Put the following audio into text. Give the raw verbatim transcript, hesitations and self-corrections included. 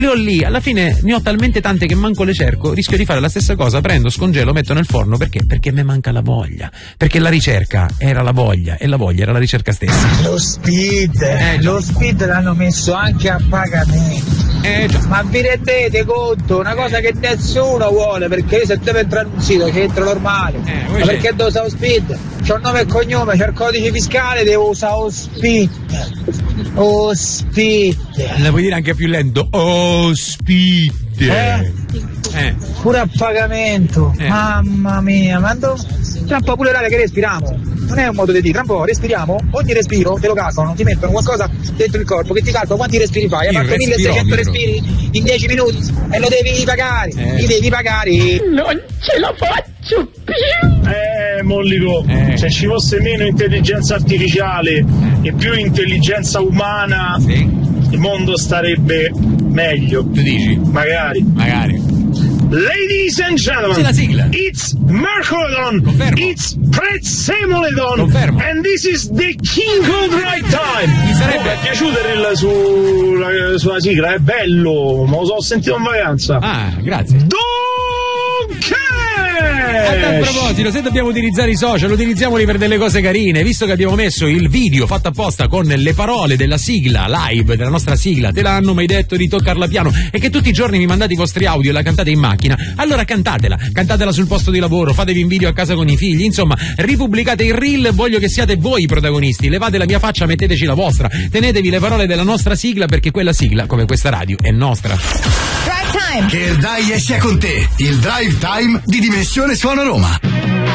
le ho lì, alla fine ne ho talmente tante che manco le cerco, rischio di fare la stessa cosa, prendo, scongelo, metto nel forno, perché? Perché mi manca la voglia, perché la ricerca era la voglia e la voglia era la ricerca stessa. Lo speed, eh, lo speed l'hanno messo anche a pagamento. Eh, già. Ma vi rendete conto? Una cosa che nessuno vuole, perché io se devo entrare in un sito c'entro normale. Eh, ma perché devo usare lo speed? C'ho il nome e cognome, c'ho il codice fiscale, devo usare lo speed. Oh speed. La puoi dire anche più lento. Oh speed. Eh? Eh. Pure a pagamento. Eh. Mamma mia, ma do... tra un po' pure l'aria che respiriamo. Non è un modo di dire, tra un po' respiriamo, ogni respiro te lo calcolano, ti mettono qualcosa dentro il corpo che ti calcola quanti respiri fai. Hai fatto milleseicento respiri in dieci minuti e lo devi pagare. Eh. Li devi pagare. Non ce la faccio più. Eh, Mollico, Eh. se ci fosse meno intelligenza artificiale e più intelligenza umana, Sì. il mondo starebbe meglio. Tu dici? Magari. Magari. Ladies and gentlemen, C'è la sigla. It's Mercoledon, Confermo. it's Prezzemolidon, Confermo. and this is the King of the Right Time. Mi sarebbe- Oh, mi è piaciuto il sulla, sulla sigla, è bello, me lo so sentito in vacanza. Ah, grazie. A tal proposito, se dobbiamo utilizzare i social, utilizziamoli per delle cose carine, visto che abbiamo messo il video fatto apposta con le parole della sigla live, della nostra sigla, te l'hanno mai detto di toccarla piano, e che tutti i giorni mi mandate i vostri audio e la cantate in macchina, allora cantatela, cantatela sul posto di lavoro, fatevi in video a casa con i figli, insomma, ripubblicate il reel, voglio che siate voi i protagonisti, levate la mia faccia, metteteci la vostra, tenetevi le parole della nostra sigla, perché quella sigla, come questa radio, è nostra. Che il Dai esce con te, il Drive Time di Dimensione Suono Roma.